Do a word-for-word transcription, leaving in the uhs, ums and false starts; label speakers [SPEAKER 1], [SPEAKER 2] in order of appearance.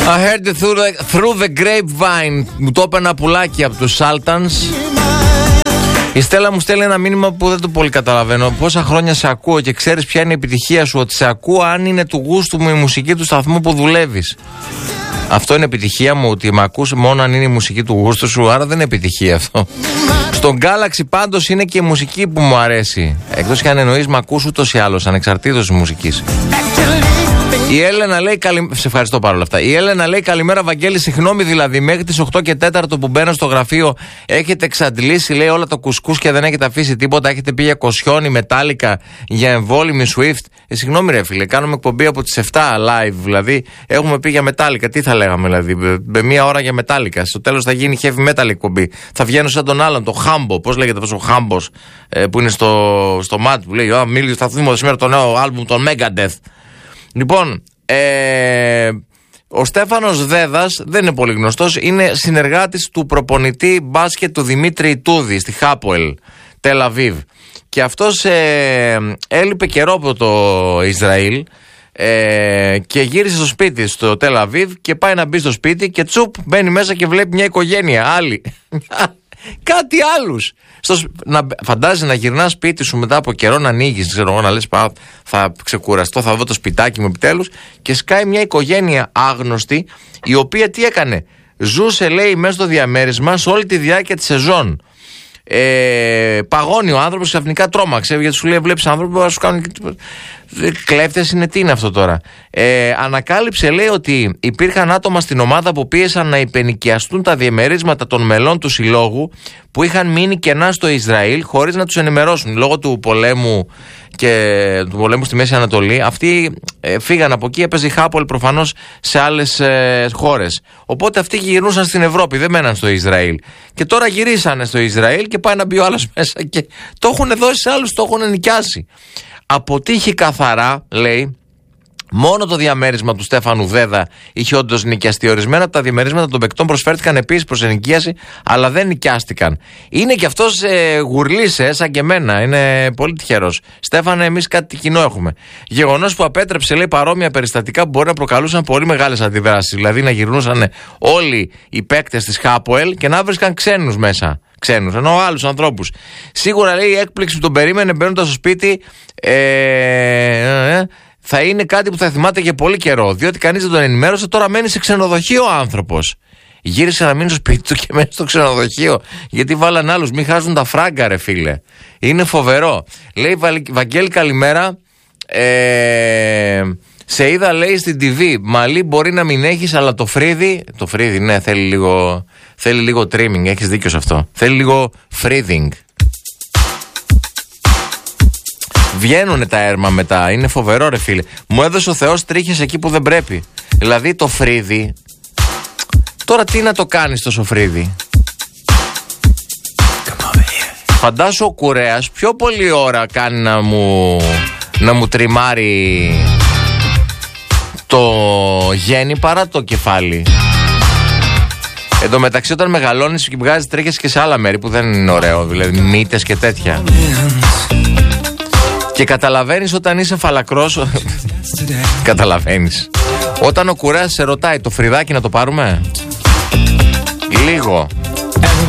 [SPEAKER 1] I heard it through the, through the grapevine. Μου το είπε ένα πουλάκι από τους Sultans. Η Στέλλα μου στέλνει ένα μήνυμα που δεν το πολύ καταλαβαίνω. Πόσα χρόνια σε ακούω και ξέρεις ποια είναι η επιτυχία σου? Ότι σε ακούω αν είναι του γούστου μου η μουσική του σταθμού που δουλεύεις. Αυτό είναι επιτυχία μου, ότι με ακούς μόνο αν είναι η μουσική του γούστου σου? Άρα δεν είναι επιτυχία αυτό. Στον Galaxy πάντως είναι και η μουσική που μου αρέσει. Εκτός και αν εννοείς με ακούς ούτως ή άλλως, ανεξαρτήτως της μουσικής. Η Έλενα λέει καλη... Σε ευχαριστώ παρόλα αυτά. Η Έλενα λέει καλημέρα Βαγγέλη, συγγνώμη δηλαδή, μέχρι τις οκτώ και τέσσερα που μπαίνω στο γραφείο έχετε εξαντλήσει, λέει, όλα το κουσκούς και δεν έχετε αφήσει τίποτα. Έχετε πει για Κοσιόνι, Μετάλλικα, για εμβόλυμη Swift. Ε, συγγνώμη ρε φίλε, κάνουμε εκπομπή από τις επτά live, δηλαδή έχουμε πει για Μετάλλικα. Τι θα λέγαμε δηλαδή, με μία ώρα για Μετάλλικα. Στο τέλος θα γίνει heavy metal εκπομπή. Θα βγαίνω σαν τον άλλον, το Χάμπο. Πώς λέγεται αυτός ο Χάμπος ε, που είναι στο, στο ΜΑΤ που λέει, Α, μίλησε, θα θυμώ σήμερα το νέο άλμπουμ των Megadeth. Λοιπόν, ε, ο Στέφανος Δέδας δεν είναι πολύ γνωστός, είναι συνεργάτης του προπονητή μπάσκετ του Δημήτρη Ιτούδη στη Χάποελ, Τελ Αβίβ. Και αυτός ε, έλειπε καιρό από το Ισραήλ ε, και γύρισε στο σπίτι στο Τελ Αβίβ και πάει να μπει στο σπίτι και τσουπ μπαίνει μέσα και βλέπει μια οικογένεια άλλη. Κάτι άλλους. Στο, να, φαντάζεσαι να γυρνάς σπίτι σου μετά από καιρό, να ανοίγεις, ξέρω εγώ, να λες πά, θα ξεκουραστώ, θα δω το σπιτάκι μου επιτέλους, και σκάει μια οικογένεια άγνωστη, η οποία τι έκανε? Ζούσε, λέει, μέσα στο διαμέρισμα σε όλη τη διάρκεια της σεζόν. Ε, παγώνει ο άνθρωπος, ξαφνικά τρόμαξε, γιατί σου λέει βλέπεις άνθρωποι που θα σου κάνουν κλέφτες, είναι, τι είναι αυτό τώρα? Ε, ανακάλυψε, λέει, ότι υπήρχαν άτομα στην ομάδα που πίεσαν να υπενοικιαστούν τα διαμερίσματα των μελών του συλλόγου που είχαν μείνει κενά στο Ισραήλ χωρίς να τους ενημερώσουν λόγω του πολέμου και του πολέμου στη Μέση Ανατολή. Αυτοί ε, φύγαν από εκεί, έπαιζε η Χάπολ προφανώς σε άλλες ε, χώρες. Οπότε αυτοί γυρνούσαν στην Ευρώπη, δεν μέναν στο Ισραήλ. Και τώρα γυρίσανε στο Ισραήλ και πάει να μπει ο άλλος μέσα και το έχουν δώσει σε άλλους, το έχουν νοικιάσει. Αποτύχει καθαρά, λέει, μόνο το διαμέρισμα του Στέφανου Δέδα είχε όντως νοικιαστεί. Ορισμένα από τα διαμερίσματα των παικτών προσφέρθηκαν επίσης προς ενοικίαση, αλλά δεν νοικιάστηκαν. Είναι και αυτός ε, γουρλής, ε, σαν και εμένα. Είναι πολύ τυχερός. Στέφανε, εμείς κάτι κοινό έχουμε. Γεγονός που απέτρεψε, λέει, παρόμοια περιστατικά που μπορεί να προκαλούσαν πολύ μεγάλες αντιδράσεις. Δηλαδή να γυρνούσαν όλοι οι παίκτες της Χάποελ και να βρίσκαν ξένους μέσα. Ξένους, ενώ άλλους ανθρώπους. Σίγουρα, λέει, η έκπληξη που τον περίμενε μπαίνοντας στο σπίτι ε, ε, ε, θα είναι κάτι που θα θυμάται για πολύ καιρό. Διότι κανείς δεν τον ενημέρωσε, τώρα μένει σε ξενοδοχείο ο άνθρωπος. Γύρισε να μείνει στο σπίτι του και μένει στο ξενοδοχείο. Γιατί βάλαν άλλους, μην χάσουν τα φράγκα, ρε φίλε. Είναι φοβερό. Λέει, Βαγγέλη, καλημέρα. Ε, σε είδα, λέει, στην τι βι. Μαλλί μπορεί να μην έχεις, αλλά το φρύδι. Το φρύδι, ναι, θέλει λίγο. Θέλει λίγο trimming, έχεις δίκιο σε αυτό. Θέλει λίγο freezing. Βγαίνουνε τα έρμα μετά, είναι φοβερό, ρε φίλε. Μου έδωσε ο Θεός τρίχες εκεί που δεν πρέπει. Δηλαδή το φρύδι. Τώρα τι να το κάνεις το σοφρύδι? Φαντάσου ο κουρέας πιο πολλή ώρα κάνει να μου, να μου τριμάρει το γέννη παρά το κεφάλι. Εν τω μεταξύ, όταν μεγαλώνεις και βγάζεις τρίχες και σε άλλα μέρη που δεν είναι ωραίο, δηλαδή μύτες και τέτοια. Και καταλαβαίνεις όταν είσαι φαλακρός. Καταλαβαίνεις. Όταν ο κουρέας σε ρωτάει, το φρυδάκι να το πάρουμε? Λίγο.